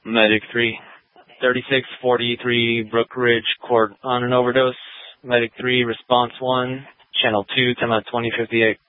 Medic 3. 3643 Brook Ridge Court on an overdose. Medic 3, response 1. Channel 2, 10 out 2058.